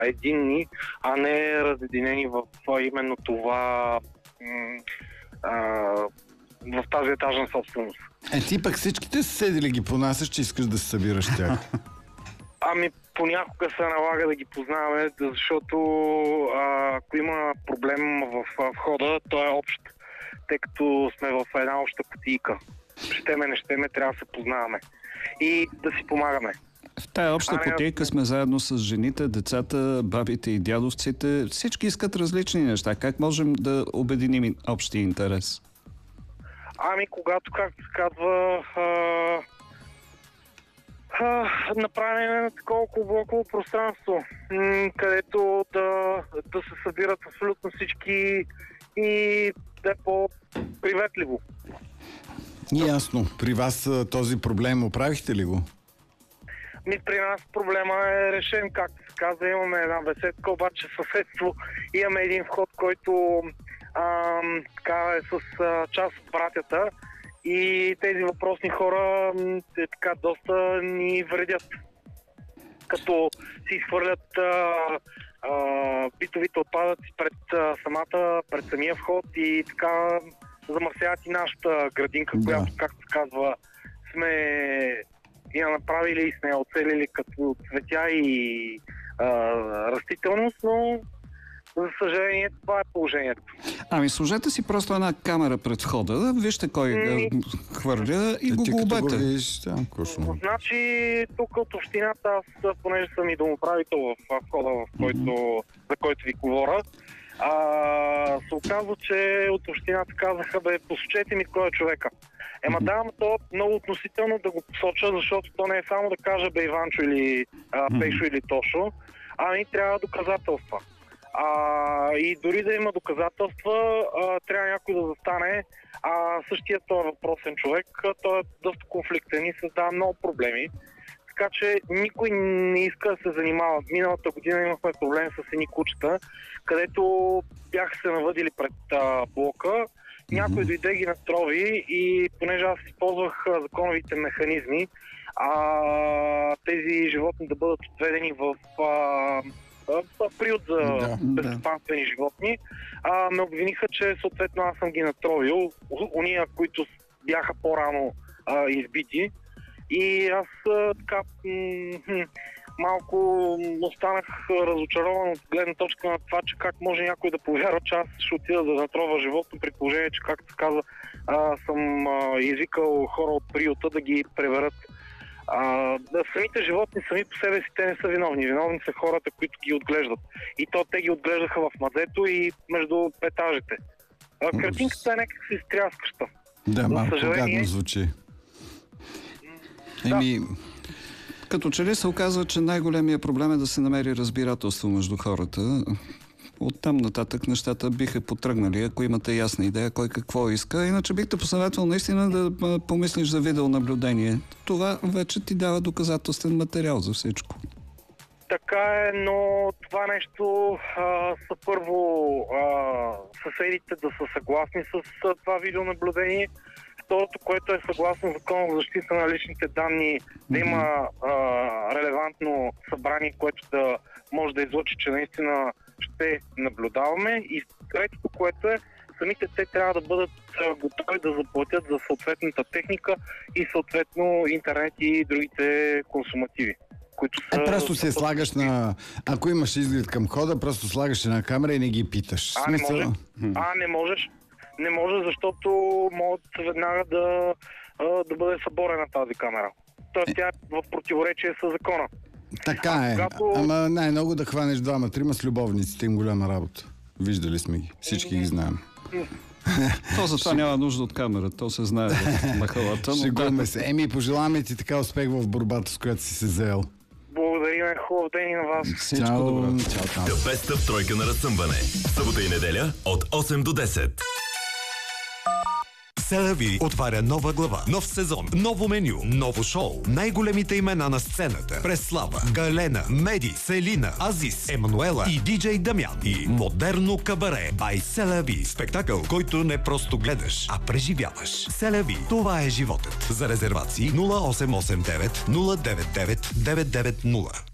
единни, а не разединени в именно това в тази етажна собственост. Ти пък всичките съседи ли ги понасяш, че искаш да се събираш с тях? Ами понякога се налага да ги познаваме, защото ако има проблем в входа, той е общ, тъй като сме в една обща кутийка. Щеме, не щеме, трябва да се познаваме и да си помагаме. В тая обща кутийка сме заедно с жените, децата, бабите и дядовците. Всички искат различни неща. Как можем да обединим общия интерес? Ами когато, както се казва, направим такова блоково пространство, където да се събират абсолютно всички и да е по-приветливо. Ясно. При вас този проблем оправихте ли го? При нас проблема е решен, както се казва, имаме една беседка, обаче съседство, имаме един вход, който така е с част от братята и тези въпросни хора така доста ни вредят, като си изхвърлят битовите отпадъци пред самия вход и така замърсяват и нашата градинка, която, както се казва, сме я направили и сме я оцелили като цветя и растителност, но за съжаление това е положението. Ами сложете си просто една камера пред входа, вижте кой хвърля и го глобете. Значи тук от общината, аз понеже съм и домоправител в входа, за който ви говоря, се оказва, че от общината казаха, посочете ми кой е човека. Да, но то е много относително да го посоча, защото то не е само да кажа Иванчо или Пешо или Тошо, ами трябва доказателства. И дори да има доказателства, трябва някой да застане. Същият този въпросен човек, той е доста конфликтен и създава много проблеми. Така че никой не иска да се занимава. Миналата година имахме проблем с едни кучета, където бяха се навъдили пред блока. Някой дойде ги натрови и понеже аз използвах законовите механизми, тези животни да бъдат отведени в приют за безстопанствени животни, ме обвиниха, че съответно аз съм ги натровил, уния, които бяха по-рано избити. И аз така малко останах разочарован от гледна точка на това, че как може някой да повярва, че аз ще отида да натрова животно, при положение, че, както се казва, съм извикал хора от приюта да ги преверят. Самите животни сами по себе си те не са виновни. Виновни са хората, които ги отглеждат. И то те ги отглеждаха в мазето и между етажите. Картинката е някак си стряскаща. Да, малко гадно звучи. Като че ли се оказва, че най-големия проблем е да се намери разбирателство между хората. Оттам нататък нещата биха потръгнали, ако имате ясна идея кой какво иска. Иначе бихте посъветвал наистина да помислиш за видеонаблюдение. Това вече ти дава доказателствен материал за всичко. Така е, но това нещо са първо съседите да са съгласни с това видеонаблюдение. Второто, което е съгласно Закона за защита на личните данни, да има релевантно събрание, което да може да излъчи, че наистина ще наблюдаваме. И третото, което е, самите те трябва да бъдат готови да заплатят за съответната техника и съответно интернет и другите консумативи. Просто се слагаш на... Ако имаш изглед към хода, просто слагаш една камера и не ги питаш. Не може. Не можеш. Не може, защото могат веднага да бъде съборена тази камера. Тя е в противоречие с закона. Така е. Ама най-много да хванеш двама-трима с любовниците, им голяма работа. Виждали сме ги. Всички ги знаем. То за това няма нужда от камера. То се знае в махалата. Шегуваме се. Пожелаваме ти така успех в борбата, с която си се заел. Благодарим, хубав ден и на вас. Всичко добро. The Best of тройка на разсъмване. Събота и неделя от 8 до 10. Селави отваря нова глава, нов сезон, ново меню, ново шоу. Най-големите имена на сцената. Преслава, Галена, Меди, Селина, Азис, Емануела и диджей Дамян. И модерно кабаре by Селави. Спектакъл, който не просто гледаш, а преживяваш. Селави. Това е животът. За резервации 0889 099 990.